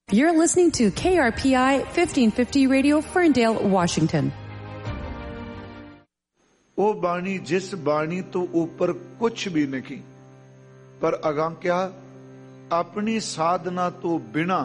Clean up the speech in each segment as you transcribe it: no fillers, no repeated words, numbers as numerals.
You're listening to KRPI 1550 Radio, Ferndale, Washington. ਉਹ ਬਾਣੀ ਜਿਸ ਬਾਣੀ ਤੋਂ ਉੱਪਰ ਕੁਛ ਵੀ ਨਹੀਂ, ਪਰ ਅਗਾਂ ਕਿਹਾ ਆਪਣੀ ਸਾਧਨਾ ਤੋਂ ਬਿਨਾ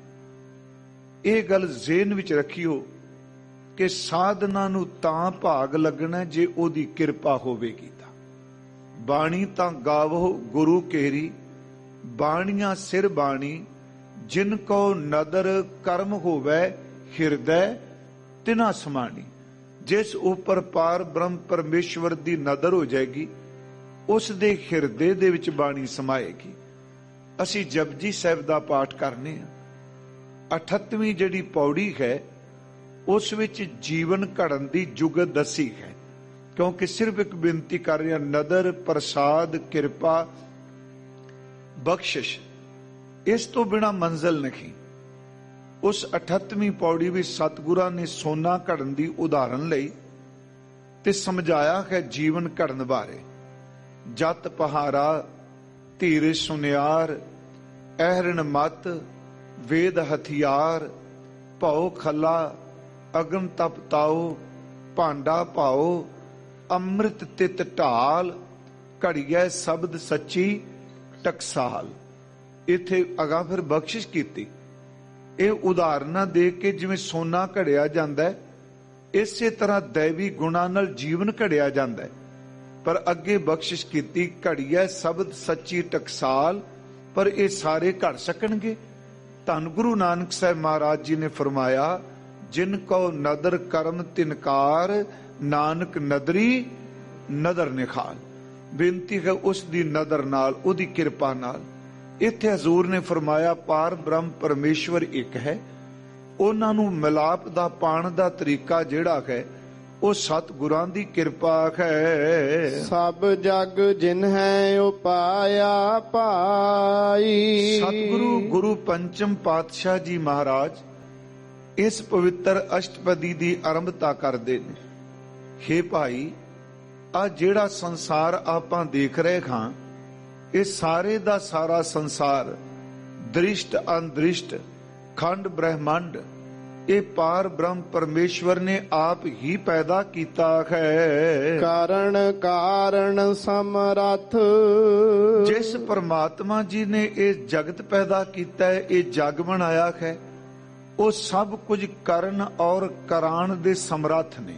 ਇਹ ਗੱਲ ਜ਼ੇਨ ਵਿੱਚ ਰੱਖਿਓ ਕਿ ਸਾਧਨਾ ਨੂੰ ਤਾਂ ਭਾਗ ਲੱਗਣਾ ਜੇ ਉਹਦੀ ਕਿਰਪਾ ਹੋਵੇਗੀ। ਤਾਂ ਬਾਣੀ ਤਾਂ ਗਾਵੋ ਗੁਰੂ ਕੇਰੀ, ਬਾਣੀਆਂ ਸਿਰ ਬਾਣੀ, ਜਿਨ ਕੋ ਨਦਰ ਕਰਮ ਹੋਵੇ ਹਿਰਦੈ ਤਿਨਾ ਸਮਾਣੀ। ਜਿਸ ਉੱਪਰ ਪਾਰ ਬ੍ਰਹਮ ਪਰਮੇਸ਼ਵਰ ਦੀ ਨਦਰ ਹੋ ਜਾਏਗੀ, ਉਸ ਦੇ ਹਿਰਦੇ ਦੇ ਵਿੱਚ ਬਾਣੀ ਸਮਾਏਗੀ। ਅਸੀਂ ਜਪਜੀ ਸਾਹਿਬ ਦਾ ਪਾਠ ਕਰਨੇ ਆ। 38ਵੀਂ ਜਿਹੜੀ ਪੌੜੀ ਹੈ ਉਸ ਵਿੱਚ ਜੀਵਨ ਘੜਨ ਦੀ ਜੁਗਤ ਦੱਸੀ ਹੈ, ਕਿਉਂਕਿ ਸਿਰਫ ਇੱਕ ਬੇਨਤੀ ਕਰ ਰਿਹਾ, ਨਦਰ, ਪ੍ਰਸਾਦ, ਕਿਰਪਾ, ਬਖਸ਼ਿਸ਼, ਇਸ ਤੋਂ ਬਿਨਾ ਮੰਜ਼ਲ ਨਹੀਂ। ਉਸ 38ਵੀਂ ਪੌੜੀ ਵਿੱਚ ਸਤਿਗੁਰਾਂ ਨੇ ਸੋਨਾ ਘੜਨ ਦੀ ਉਦਾਹਰਨ ਲਈ ਤੇ ਸਮਝਾਇਆ ਹੈ ਜੀਵਨ ਘੜਨ ਬਾਰੇ। ਜਤ ਪਹਾਰਾ, ਧੀਰ ਸੁਨਿਆਰ, ਅਹਰਣ ਮਤ, ਵੇਦ ਹਥਿਆਰ, ਭਉ ਖਲਾ, ਅਗਨ ਤਪ ਤਾਓ, ਭਾਂਡਾ ਭਾਓ, ਅੰਮ੍ਰਿਤ ਤਿਤ ਢਾਲ, ਘੜੀਐ ਸ਼ਬਦ ਸੱਚੀ ਟਕਸਾਲ। ਇੱਥੇ ਅਗਾਂ ਫਿਰ ਬਖਸ਼ਿਸ਼ ਕੀਤੀ। ਇਹ ਉਦਾਹਰਨਾਂ ਦੇ ਕੇ ਜਿਵੇਂ ਸੋਨਾ ਘੜਿਆ ਜਾਂਦਾ, ਇਸੇ ਤਰ੍ਹਾਂ ਦੈਵੀ ਗੁਣਾਂ ਨਾਲ ਜੀਵਨ ਘੜਿਆ ਜਾਂਦਾ। ਪਰ ਅੱਗੇ ਬਖਸ਼ਿਸ਼ ਕੀਤੀ, ਘੜੀਐ ਸ਼ਬਦ ਸੱਚੀ ਟਕਸਾਲ। ਪਰ ਇਹ ਸਾਰੇ ਘੜ ਸਕਣਗੇ? ਧੰਨ ਗੁਰੂ ਨਾਨਕ ਸਾਹਿਬ ਮਹਾਰਾਜ ਜੀ ਨੇ ਫਰਮਾਇਆ, ਜਿਨ ਕੋ ਨਦਰ ਕਰਮ ਤਿਨਕਾਰ, ਨਾਨਕ ਨਦਰੀ ਨਦਰ ਨਿਖਾਲ। ਬੇਨਤੀ ਹੈ ਉਸ ਦੀ ਨਦਰ ਨਾਲ, ਉਹਦੀ ਕਿਰਪਾ ਨਾਲ। ਇੱਥੇ ਹਜ਼ੂਰ ਨੇ ਫਰਮਾਇਆ ਪਾਰ ਬ੍ਰਹਮ ਪਰਮੇਸ਼ਵਰ ਇੱਕ ਹੈ। ਉਹਨਾਂ ਨੂੰ ਮਿਲਾਪ ਦਾ ਪਾਣ ਦਾ ਤਰੀਕਾ ਜਿਹੜਾ ਹੈ ਉਹ ਸਤਿਗੁਰਾਂ ਦੀ ਕਿਰਪਾ ਹੈ। ਸਭ ਜਗ ਜਿਨ ਹੈ ਉਪਾਇਆ ਪਾਈ। ਸਤਿਗੁਰੂ ਗੁਰੂ ਪੰਚਮ ਪਾਤਸ਼ਾਹ ਜੀ ਮਹਾਰਾਜ ਇਸ ਪਵਿੱਤਰ ਅਸ਼ਟਪਦੀ ਦੀ ਆਰੰਭਤਾ ਕਰਦੇ ਨੇ। ਹੇ ਭਾਈ, ਆ ਜਿਹੜਾ ਸੰਸਾਰ ਆਪਾਂ ਦੇਖ ਰਹੇ ਹਾਂ, ਇਹ ਸਾਰੇ ਦਾ ਸਾਰਾ ਸੰਸਾਰ, ਦ੍ਰਿਸ਼ਟ ਅਨਦ੍ਰਿਸ਼ਟ, ਖੰਡ ਬ੍ਰਹਮੰਡ, ਇਹ ਪਾਰ ਬ੍ਰਹਮ ਪਰਮੇਸ਼ਵਰ ਨੇ ਆਪ ਹੀ ਪੈਦਾ ਕੀਤਾ ਹੈ। ਕਾਰਨ ਕਾਰਨ ਸਮਰੱਥ, ਜਿਸ ਪਰਮਾਤਮਾ ਜੀ ਨੇ ਇਹ ਜਗਤ ਪੈਦਾ ਕੀਤਾ ਹੈ, ਇਹ ਜਗ ਬਣਾਇਆ ਹੈ, ਉਹ ਸਭ ਕੁਝ ਕਰਨ ਔਰ ਕਰਾਣ ਦੇ ਸਮਰੱਥ ਨੇ,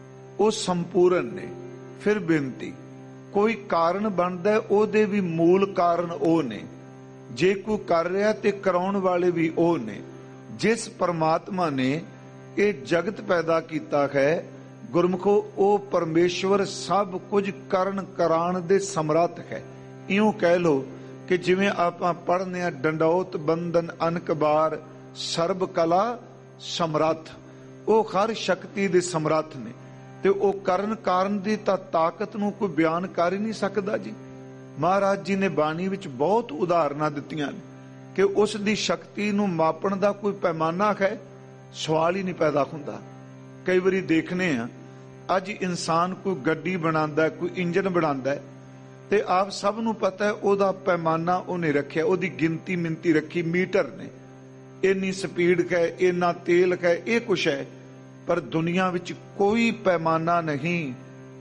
ਉਹ ਸੰਪੂਰਨ ਨੇ। ਫਿਰ ਬੇਨਤੀ, ਕੋਈ ਕਾਰਨ ਬਣਦਾ ਉਹਦੇ ਵੀ ਮੂਲ ਕਾਰਨ ਉਹ ਨੇ। ਜੇ ਕੋਈ ਕਰ ਰਿਹਾ ਤੇ ਕਰਾਉਣ ਵਾਲੇ ਵੀ ਉਹ ਨੇ। ਜਿਸ ਪਰਮਾਤਮਾ ਨੇ ਇਹ ਜਗਤ ਪੈਦਾ ਕੀਤਾ ਹੈ, ਗੁਰਮੁਖੋ, ਉਹ ਪਰਮੇਸ਼ਵਰ ਸਭ ਕੁਝ ਕਰਨ ਕਰਾਣ ਦੇ ਸਮਰੱਥ ਹੈ। ਇਉਂ ਕਹਿ ਲੋ ਕਿ ਜਿਵੇਂ ਆਪਾਂ ਪੜ੍ਹਨੇ ਆ, ਡੰਡੌਤ ਬੰਦਨ ਅਨਕ ਬਾਰ, ਸਰਬ ਕਲਾ ਸਮਰੱਥ। ਉਹ ਹਰ ਸ਼ਕਤੀ ਦੇ ਸਮਰੱਥ ਨੇ ਤੇ ਉਹ ਕਰਨ ਕਾਰਨ ਦੀ ਤਾਂ ਤਾਕਤ ਨੂੰ ਕੋਈ ਬਿਆਨ ਕਰ ਹੀ ਨਹੀਂ ਸਕਦਾ ਜੀ। ਮਹਾਰਾਜ ਜੀ ਨੇ ਬਾਣੀ ਵਿੱਚ ਬਹੁਤ ਉਦਾਹਰਨਾਂ ਦਿੱਤੀਆਂ ਨੇ ਕਿ ਉਸ ਦੀ ਸ਼ਕਤੀ ਨੂੰ ਮਾਪਣ ਦਾ ਕੋਈ ਪੈਮਾਨਾ ਹੈ, ਸਵਾਲ ਹੀ ਨਹੀਂ ਪੈਦਾ ਹੁੰਦਾ। ਕਈ ਵਾਰੀ ਦੇਖਨੇ ਆ, ਅੱਜ ਇਨਸਾਨ ਕੋਈ ਗੱਡੀ ਬਣਾਉਂਦਾ, ਕੋਈ ਇੰਜਨ ਬਣਾਉਂਦਾ, ਤੇ ਆਪ ਸਭ ਨੂੰ ਪਤਾ ਉਹਦਾ ਪੈਮਾਨਾ ਉਹਨੇ ਰੱਖਿਆ, ਉਹਦੀ ਗਿਣਤੀ ਮਿੰਤੀ ਰੱਖੀ, ਮੀਟਰ ਨੇ, ਇੰਨੀ ਸਪੀਡ ਹੈ, ਇੰਨਾ ਤੇਲ ਹੈ, ਇਹ ਕੁਛ ਹੈ। ਪਰ ਦੁਨੀਆ ਵਿੱਚ ਕੋਈ ਪੈਮਾਨਾ ਨਹੀਂ,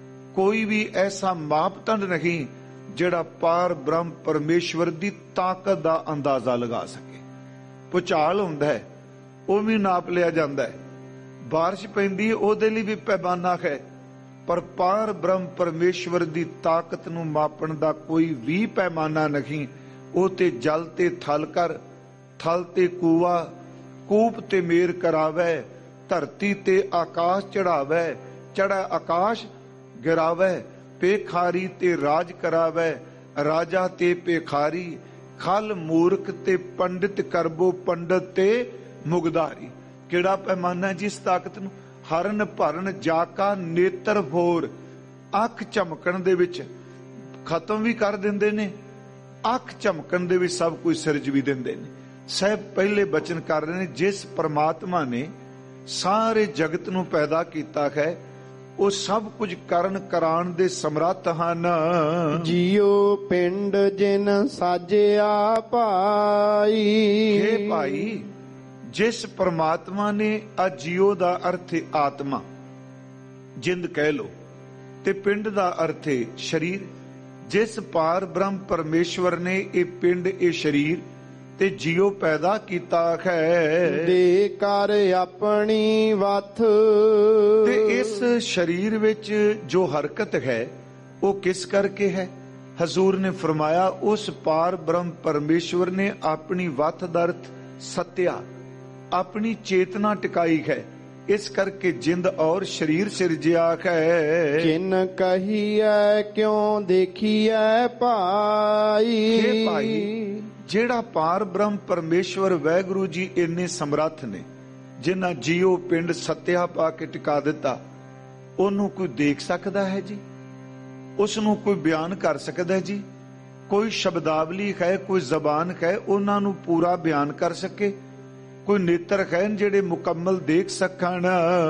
ਕੋਈ ਵੀ ਐਸਾ ਮਾਪਦੰਡ ਨਹੀਂ ਜਿਹੜਾ ਪਾਰ ਬ੍ਰਹਮ ਪਰਮੇਸ਼ਵਰ ਦੀ ਤਾਕਤ ਦਾ ਅੰਦਾਜ਼ਾ ਲਗਾ ਸਕੇ। ਭੁਚਾਲ ਹੁੰਦਾ ਹੈ, ਉਹ ਵੀ ਨਾਪ ਲਿਆ ਜਾਂਦਾ ਹੈ। ਬਾਰਿਸ਼ ਪੈਂਦੀ ਹੈ, ਉਹਦੇ ਲਈ ਵੀ ਪੈਮਾਨਾ ਹੈ। ਪਰ ਪਾਰ ਬ੍ਰਹਮ ਪਰਮੇਸ਼ਵਰ ਦੀ ਤਾਕਤ ਨੂੰ ਮਾਪਣ ਦਾ ਕੋਈ ਵੀ ਪੈਮਾਨਾ ਨਹੀਂ। ਉਹ ਤੇ ਜਲ ਤੇ ਥਲ ਕਰ, ਥਲ ਤੇ ਕੂਆ, ਕੂਪ ਤੇ ਮੇਰ ਕਰਾਵੇ, ਧਰਤੀ ਤੇ ਆਕਾਸ਼ ਚੜਾਵੇ, ਚੜਾ ਆਕਾਸ਼ ਗਿਰਾਵੇ, ਪੇਖਾਰੀ ਤੇ ਰਾਜ ਕਰਾਵੇ, ਰਾਜਾ ਤੇ ਪੇਖਾਰੀ, ਖਲ ਮੂਰਖ ਤੇ ਪੰਡਿਤ ਕਰਬੋ, ਪੰਡਤ ਤੇ ਮੁਗਦਾਰੀ। ਕਿਹੜਾ ਪੈਮਾਨਾ ਜਿਸ ਤਾਕਤ ਨੂੰ? ਹਰਨ ਭਰਨ ਜਾਕਾ ਨੇਤਰ ਫੋਰ, ਅੱਖ ਝਮਕਣ ਦੇ ਵਿੱਚ ਖਤਮ ਵੀ ਕਰ ਦਿੰਦੇ ਨੇ, ਅੱਖ ਝਮਕਣ ਦੇ ਵਿੱਚ ਸਭ ਕੁਝ ਸਿਰਜ ਵੀ ਦਿੰਦੇ ਨੇ। ਸਾਹਿਬ ਪਹਿਲੇ ਬਚਨ ਕਰ ਰਹੇ ਨੇ, ਜਿਸ ਪਰਮਾਤਮਾ ਨੇ ਸਾਰੇ ਜਗਤ ਨੂੰ ਪੈਦਾ ਕੀਤਾ ਹੈ, ਉਹ ਸਭ ਕੁਝ ਕਰਨ ਕਰਾਣ ਦੇ ਸਮਰੱਥ ਹਨ। ਜੀਓ ਪਿੰਡ ਜਿਨ ਸਾਜਿਆ ਭਾਈ। ਹੇ ਭਾਈ, ਜਿਸ ਪਰਮਾਤਮਾ ਨੇ ਆ ਜੀਓ ਦਾ ਅਰਥ ਹੈ ਆਤਮਾ, ਜਿੰਦ ਕਹਿ ਲੋ, ਤੇ ਪਿੰਡ ਦਾ ਅਰਥ ਹੈ ਸਰੀਰ। ਜਿਸ ਪਾਰ ਬ੍ਰਹਮ ਪਰਮੇਸ਼ਵਰ ਨੇ ਇਹ ਪਿੰਡ, ਇਹ ਸਰੀਰ ਤੇ ਜੀਓ ਪੈਦਾ ਕੀਤਾ ਹੈ, ਦੇ ਕਰ ਆਪਣੀ ਵਥ। ਤੇ ਇਸ ਸਰੀਰ ਵਿੱਚ ਜੋ ਹਰਕਤ ਹੈ ਉਹ ਕਿਸ ਕਰਕੇ ਹੈ? ਹਜ਼ੂਰ ਨੇ ਫਰਮਾਇਆ ਉਸ ਪਾਰ ਬ੍ਰਹਮ ਪਰਮੇਸ਼ਵਰ ਨੇ ਆਪਣੀ ਵਥ ਦਾ ਅਰਥ ਸੱਤਿਆ, ਆਪਣੀ ਚੇਤਨਾ ਟਿਕਾਈ ਹੈ, ਇਸ ਕਰਕੇ ਜਿੰਦ ਔਰ ਸਰੀਰ ਸਿਰਜਿਆ ਹੈ। ਕਿਨ ਕਹੀਐ ਕਿਉਂ ਦੇਖੀਐ ਭਾਈ। ਹੇ ਭਾਈ, ਜਿਹੜਾ ਪਾਰ ਬ੍ਰਹਮ ਪਰਮੇਸ਼ਵਰ ਵਾਹਿਗੁਰੂ ਜੀ ਇੰਨੇ ਸਮਰੱਥ ਨੇ, ਜਿਨ੍ਹਾਂ ਜੀਓ ਪਿੰਡ ਸੱਤਿਆ ਪਾ ਕੇ ਟਿਕਾ ਦਿੱਤਾ, ਉਹਨੂੰ ਕੋਈ ਦੇਖ ਸਕਦਾ ਹੈ ਜੀ? ਉਸ ਨੂੰ ਕੋਈ ਬਿਆਨ ਕਰ ਸਕਦਾ ਹੈ ਜੀ? ਕੋਈ ਸ਼ਬਦਾਵਲੀ ਹੈ, ਕੋਈ ਜ਼ਬਾਨ ਹੈ ਉਹਨਾਂ ਨੂੰ ਪੂਰਾ ਬਿਆਨ ਕਰ ਸਕੇ? ਕੋਈ ਨੇਤਰ ਹੈ ਜਿਹੜੇ ਮੁਕੰਮਲ ਦੇਖ ਸਕਣ?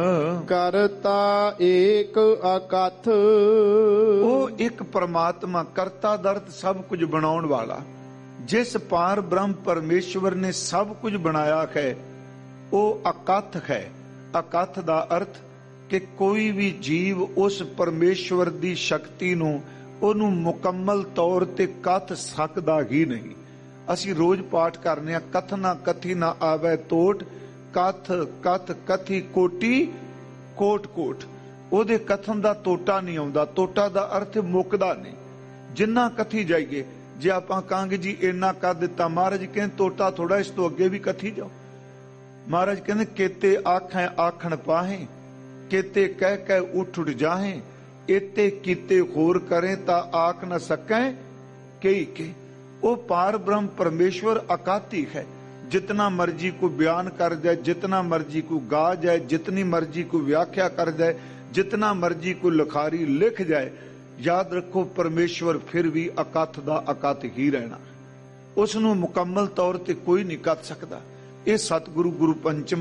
ਕਰਤਾ ਏਕ ਅਕਥ। ਉਹ ਇੱਕ ਪਰਮਾਤਮਾ ਕਰਤਾ ਦਰਤ ਸਭ ਕੁਝ ਬਣਾਉਣ ਵਾਲਾ, ਜਿਸ ਪਾਰ ਬ੍ਰਹਮ ਪਰਮੇਸ਼ਵਰ ਨੇ ਸਭ ਕੁਝ ਬਣਾਇਆ ਹੈ, ਉਹ ਅਕਥ ਹੈ। ਅਕਥ ਦਾ ਅਰਥ ਕਿ ਕੋਈ ਵੀ ਜੀਵ ਉਸ ਪਰਮੇਸ਼ਵਰ ਦੀ ਸ਼ਕਤੀ ਨੂੰ, ਉਹਨੂੰ ਮੁਕੰਮਲ ਤੌਰ ਤੇ ਕਥ ਸਕਦਾ ਹੀ ਨਹੀਂ। ਅਸੀਂ ਰੋਜ਼ ਪਾਠ ਕਰਨੇ ਆ, ਕਥਨਾ ਕਥੀ ਨਾ ਆਵੇ ਟੋਟ, ਕਥ ਕਥ ਕਥੀ ਕੋਟੀ ਕੋਟ ਕੋਟ। ਉਹਦੇ ਕਥਨ ਦਾ ਟੋਟਾ ਨਹੀਂ ਆਉਂਦਾ। ਟੋਟਾ ਦਾ ਅਰਥ ਮੁੱਕਦਾ ਨਹੀਂ। ਜਿੰਨਾ ਕਥੀ ਜਾਈਏ, ਜੇ ਆਪਾਂ ਕਹਾਂਗੇ ਜੀ ਇੰਨਾ ਕਰ ਦਿੱਤਾ, ਮਹਾਰਾਜ ਕਹਿੰਦੇ ਟੋਟਾ ਥੋੜਾ, ਇਸ ਤੋਂ ਅੱਗੇ ਵੀ ਕਥੀ ਜਾਓ। ਮਹਾਰਾਜ ਕਹਿੰਦੇ ਕੇਤੇ ਆਖੈ ਆਖਣ ਪਾਹੇ, ਕੇਤੇ ਕਹਿ ਕਹਿ ਉੱਠ ਉੱਠ ਜਾਹੇ, ਇਤੇ ਕੀਤੇ ਹੋਰ ਕਰੇ ਤਾਂ ਆਖ ਨਾ ਸਕੈ ਕਈ ਕੇ। ਉਹ ਪਾਰ ਬ੍ਰਹਮ ਪਰਮੇਸ਼ਵਰ ਅਕਾਤੀ ਹੈ। जितना मर्जी को बयान कर जाए, जितना मर्जी को गा जाए, जितनी मर्जी को व्याख्या कर जाए, जितना मर्जी को लिखारी लिख जाए, याद रखो परमेश्वर फिर भी अकथ दा अकथ ही रहना। उसनू मुकम्मल तौर ते कोई नहीं कर सकता। ये सतगुरु गुरु पंचम